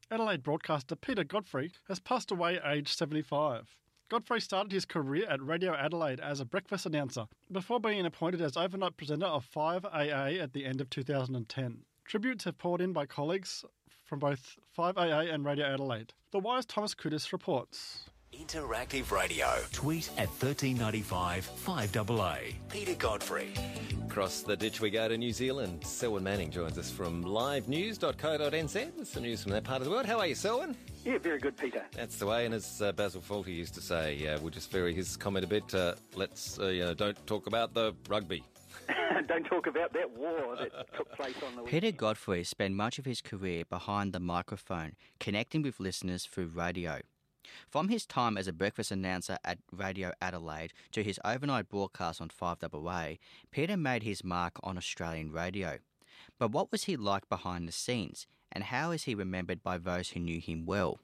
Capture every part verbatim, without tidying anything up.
Adelaide broadcaster Peter Godfrey has passed away aged seventy-five. Godfrey started his career at Radio Adelaide as a breakfast announcer before being appointed as overnight presenter of five A A at the end of two thousand ten. Tributes have poured in by colleagues from both five A A and Radio Adelaide. The Wire's Thomas Kudis reports. Interactive Radio. Tweet at thirteen ninety-five five A A. Peter Godfrey. Across the ditch we go to New Zealand. Selwyn Manning joins us from live news dot co dot n z. There's some news from that part of the world. How are you, Selwyn? Yeah, very good, Peter. That's the way, and as uh, Basil Fawlty used to say, uh, we'll just vary his comment a bit. Uh, let's, uh, you know, don't talk about the rugby. Don't talk about that war that took place on the weekend. Peter Godfrey spent much of his career behind the microphone, connecting with listeners through radio. From his time as a breakfast announcer at Radio Adelaide to his overnight broadcast on five A A, Peter made his mark on Australian radio. But what was he like behind the scenes, and how is he remembered by those who knew him well?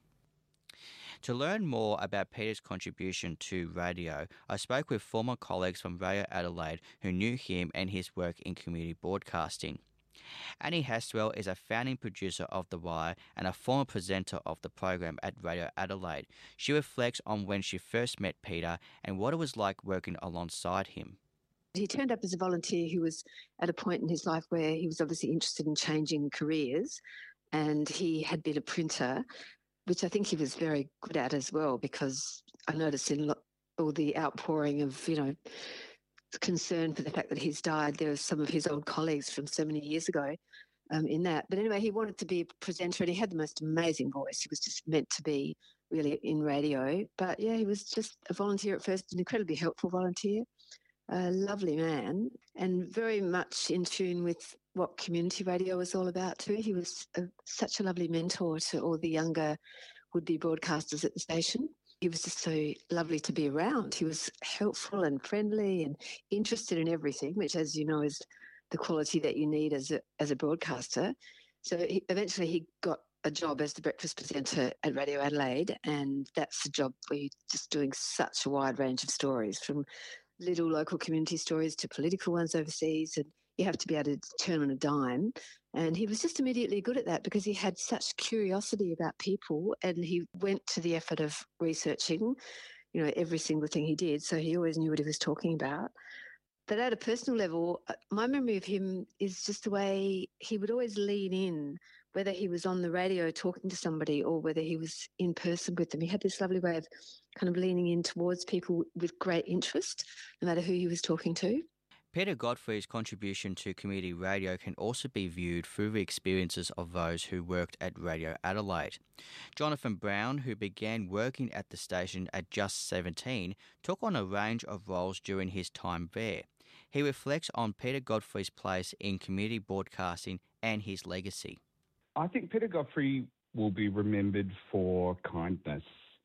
To learn more about Peter's contribution to radio, I spoke with former colleagues from Radio Adelaide who knew him and his work in community broadcasting. Annie Haswell is a founding producer of The Wire and a former presenter of the program at Radio Adelaide. She reflects on when she first met Peter and what it was like working alongside him. He turned up as a volunteer who was at a point in his life where he was obviously interested in changing careers, and he had been a printer, which I think he was very good at as well, because I noticed in all the outpouring of, you know, concern for the fact that he's died. There were some of his old colleagues from so many years ago um, in that. But anyway, he wanted to be a presenter and he had the most amazing voice. He was just meant to be really in radio. But yeah, he was just a volunteer at first, an incredibly helpful volunteer, a lovely man, and very much in tune with what community radio was all about too. He was a, such a lovely mentor to all the younger would-be broadcasters at the station. He was just so lovely to be around. He was helpful and friendly and interested in everything, which, as you know, is the quality that you need as a as a broadcaster. So he, eventually he got a job as the breakfast presenter at Radio Adelaide, and that's a job where you're just doing such a wide range of stories, from little local community stories to political ones overseas, and you have to be able to turn on a dime. And he was just immediately good at that because he had such curiosity about people, and he went to the effort of researching, you know, every single thing he did. So he always knew what he was talking about. But at a personal level, my memory of him is just the way he would always lean in, whether he was on the radio talking to somebody or whether he was in person with them. He had this lovely way of kind of leaning in towards people with great interest, no matter who he was talking to. Peter Godfrey's contribution to community radio can also be viewed through the experiences of those who worked at Radio Adelaide. Jonathan Brown, who began working at the station at just seventeen, took on a range of roles during his time there. He reflects on Peter Godfrey's place in community broadcasting and his legacy. I think Peter Godfrey will be remembered for kindness.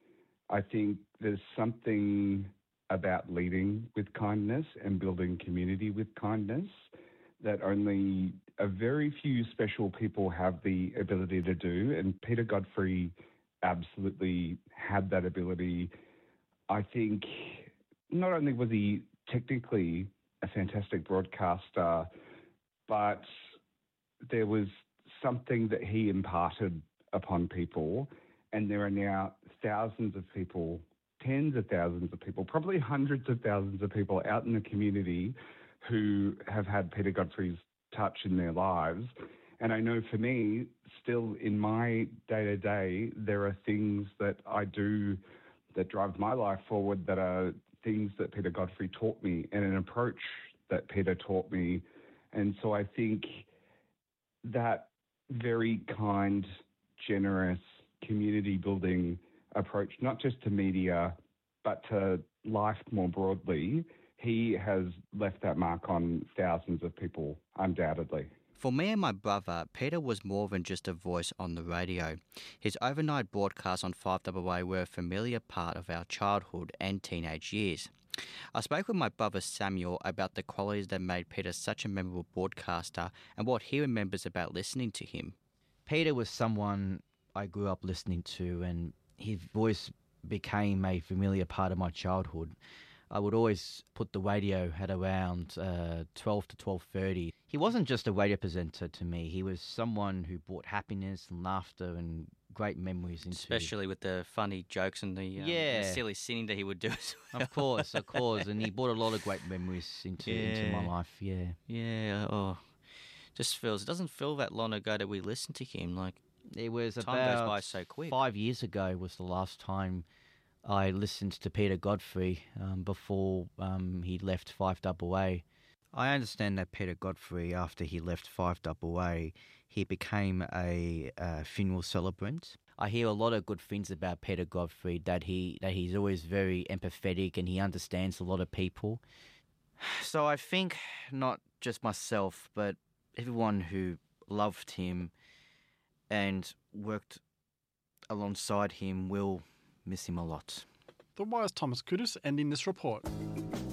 I think there's something about leading with kindness and building community with kindness that only a very few special people have the ability to do, and Peter Godfrey absolutely had that ability. I think not only was he technically a fantastic broadcaster, but there was something that he imparted upon people, and there are now thousands of people, tens of thousands of people, probably hundreds of thousands of people out in the community who have had Peter Godfrey's touch in their lives. And I know for me, still in my day-to-day, there are things that I do that drive my life forward that are things that Peter Godfrey taught me and an approach that Peter taught me. And so I think that very kind, generous, community-building approach, not just to media, but to life more broadly, he has left that mark on thousands of people, undoubtedly. For me and my brother, Peter was more than just a voice on the radio. His overnight broadcasts on five A A were a familiar part of our childhood and teenage years. I spoke with my brother Samuel about the qualities that made Peter such a memorable broadcaster and what he remembers about listening to him. Peter was someone I grew up listening to, and his voice became a familiar part of my childhood. I would always put the radio at around uh, twelve to twelve thirty. He wasn't just a radio presenter to me. He was someone who brought happiness and laughter and great memories into. Especially with the funny jokes and the, um, Yeah. the silly singing that he would do as well. Of course, of course, and he brought a lot of great memories into into my Yeah. life. Yeah, Yeah, oh, just feels, it doesn't feel that long ago that we listened to him. Like, it was Time about goes by so quick. Five years ago was the last time I listened to Peter Godfrey um, before um, he left Five Double A. I understand that Peter Godfrey, after he left Five Double A, he became a uh, funeral celebrant. I hear a lot of good things about Peter Godfrey, that he that he's always very empathetic and he understands a lot of people. So I think not just myself, but everyone who loved him and worked alongside him will miss him a lot. The Wire's Thomas Kudus ending this report.